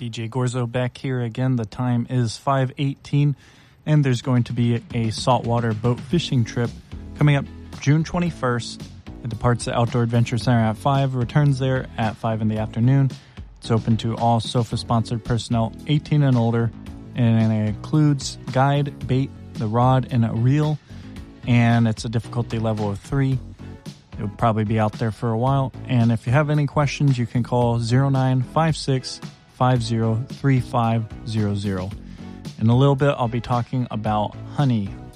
DJ Gorzo back here again. The time is 5:18, and there's going to be a saltwater boat fishing trip coming up June 21st. It departs the Outdoor Adventure Center at 5, returns there at 5 in the afternoon. It's open to all SOFA-sponsored personnel 18 and older, and it includes guide, bait, the rod, and a reel, and it's a difficulty level of 3. It'll probably be out there for a while, and if you have any questions, you can call 0956-503500. In a little bit, I'll be talking about honey